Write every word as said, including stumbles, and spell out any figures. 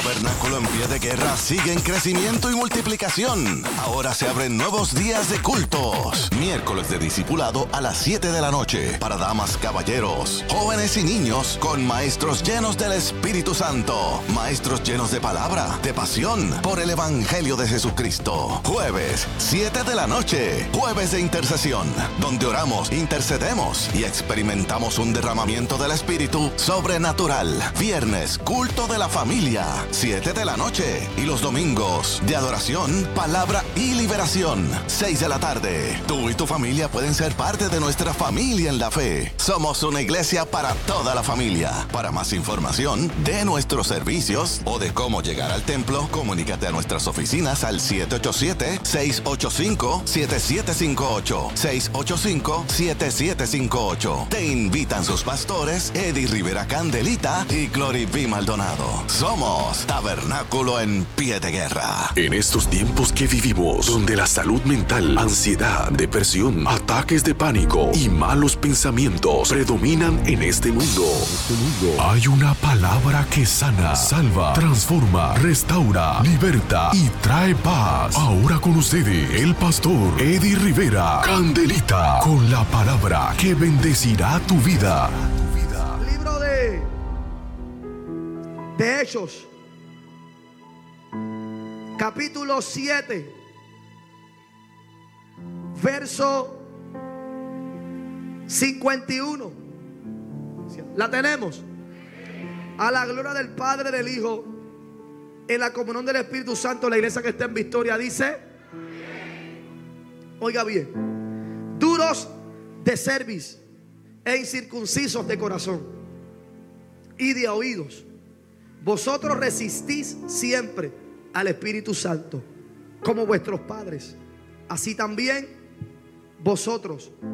Tabernáculo en Pie de Guerra sigue en crecimiento y multiplicación. Ahora se abren nuevos días de cultos. Miércoles de discipulado a las siete de la noche para damas, caballeros, jóvenes y niños con maestros llenos del Espíritu Santo. Maestros llenos de palabra, de pasión por el Evangelio de Jesucristo. Jueves, siete de la noche. Jueves de intercesión, donde oramos, intercedemos y experimentamos un derramamiento del Espíritu sobrenatural. Viernes, culto de la familia, siete de la noche. Y los domingos, de adoración, palabra y liberación, seis de la tarde. Tú y tu familia pueden ser parte de nuestra familia en la fe. Somos una iglesia para toda la familia. Para más información de nuestros servicios o de cómo llegar al templo, comunícate a nuestras oficinas al siete ocho siete, seis ocho cinco, siete siete cinco ocho, seis ocho cinco, siete siete cinco ocho. Te invitan sus pastores Eddie Rivera Candelita y Glory B. Maldonado. Somos Tabernáculo en Pie de Guerra. En estos tiempos que vivimos, donde la salud mental, ansiedad, depresión, ataques de pánico y malos pensamientos predominan en este mundo, hay una palabra que sana, salva, transforma, restaura, liberta y trae paz. Ahora con ustedes, el pastor Eddie Rivera Candelita, con la palabra que bendecirá tu vida. Libro de, de Hechos, capítulo siete, verso cincuenta y uno. ¿La tenemos? A la gloria del Padre, del Hijo, en la comunión del Espíritu Santo, la iglesia que está en victoria dice: oiga bien, duros de cerviz e incircuncisos de corazón y de oídos, vosotros resistís siempre al Espíritu Santo, como vuestros padres, así también vosotros